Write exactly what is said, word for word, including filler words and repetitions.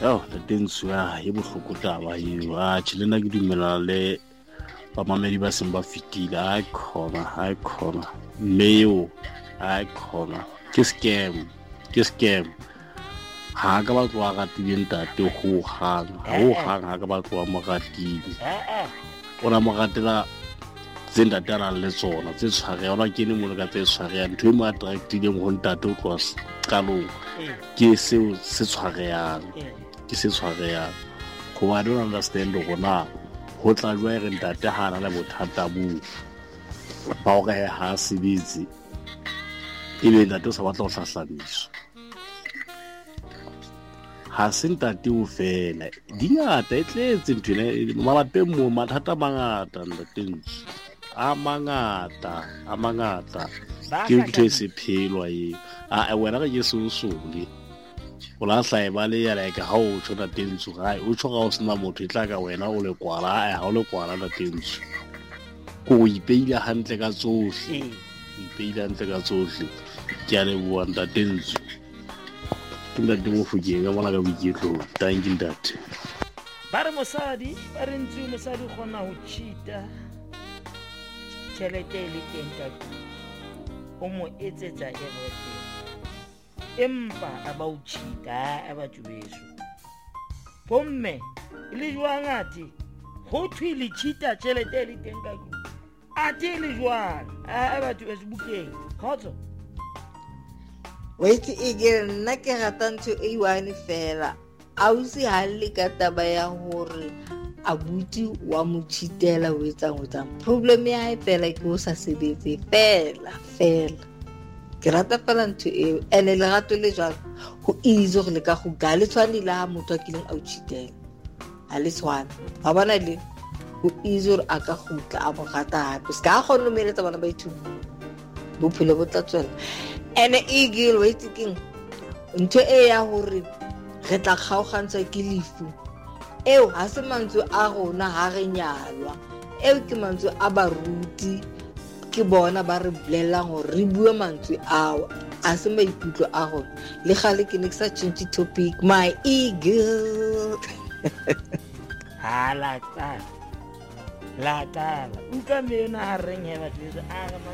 oh Tatensu a e bohloko taba eo a tšhelena ke dumela le bamamedi ba seng ba fetile a khona a khona mme eo a khona ke scam ke scam ha ka ba tloa ratile ntate ho hang ho hang ha ka ba tloa mo ratile ona mo ratela tse ntate a le tsona tse tshware ona ke ne mo le ka tse tshware ntho e mo attractile mo ntate o tloa qalong ke seo se tshwareang ke se tshwareang go I don't understand gona go tla jwa re ntate ha na le bothata bo ba o ga ha sebetsi e be ntate o sa batla go hlahlamiswa ha se ntate o fela dingata e tletse ntwene malapeng mo mathata mangata ntatentse a mangata a mangata ke ntwe se phelwa e a wena ga ke se o sole o la sa e ba le ya like ha o tshona tentsu ga o tshoga o sena motho e tla ka wena o le kwala a ha o le kwala la tentsu go ipeila hantle ka tsohle ipeila hantle ka tsohle ke a le bua nta tentsu ke nda dimo fukeng ga bona ka boiketlo thank you that ba re mosadi ba re ntse mosadi gona ho cheata tšhelete le teng ka o mo etsetsa everything empa a ba o cheata a ba tšweso bomme le jwang ati go thwile cheata tšhelete le teng ka ati le jwang a ba tšweso bukeng khotso wait again nna ke rata ntho e one fela ausi ha le ka taba ya hore abuti wa mo cheatela o etsa ngotsa problem ya e fela ke o sa sebetse fela fela ke rata fela ntho e ene le gato le jwa go easy go le ka go ga le tshwane le ha motho a kileng a o cheatela a le tshwane ba bona le go easy a ka go tla a bo gata hape ska go no meletsa bana ba ithuti bophelo bo tla tswela ene eagle wait king ntho e ya hore re tla kgaogantsa ke lefu eo ha se mantswe a rona ha re nyalwa eo ke mantswe a baruti ke bona ba re bolelang hore re bua mantswe ao a se maikutlo a rona le gale ke ne ke sa change topic my eagle hala ta la ta uka me na reng he ba